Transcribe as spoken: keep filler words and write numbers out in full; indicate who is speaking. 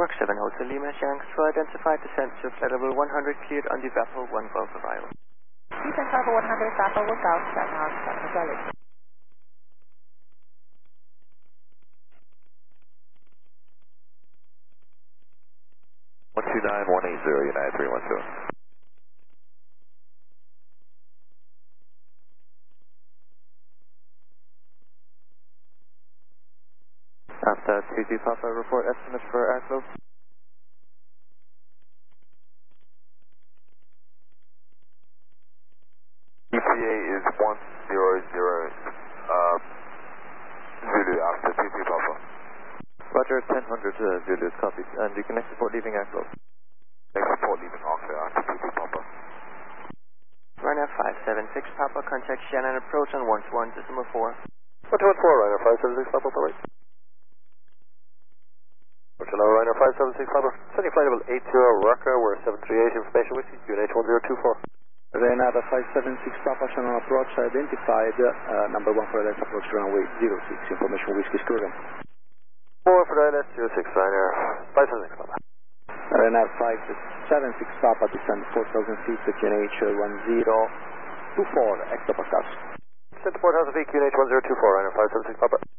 Speaker 1: Squawk seven Hotel Lima, Shanks for identified descent to flight level one hundred cleared on the Vapor one Golf arrival.
Speaker 2: Descent level one hundred, Vapor one Golf, seven hours, seven Hotel.
Speaker 3: one two nine one eight zero, United three one two.
Speaker 4: After two two Papa, report estimates for airflow.
Speaker 3: E T A is one zero zero, uh, Zulu after two two Papa.
Speaker 4: Roger, ten hundred uh, Zulu is copied. And you can exit port leaving airflow.
Speaker 3: Exit port leaving Oscar after two two Papa.
Speaker 1: Runner five seven six Papa, contact Shannon approach on one two one decimal four.
Speaker 3: one two one four, Runner five seven six Papa, right. Hello, Runner five seven six Papa. Sending flight level eight zero, Rucker, we're seven three eight, information with you, U N H one zero two four.
Speaker 5: Renata five seven six Papa, Shannon approach identified, uh, number one for L S approach runway zero six, information Whiskey Sturgeon.
Speaker 3: four for L S zero six, Ryanair five seven six Papa.
Speaker 5: Renata five seven six Papa, descend four thousand feet at U N H one zero two four, hectopascals.
Speaker 3: Descend to four thousand feet, U N H one zero two four, Ryanair five seven six Papa.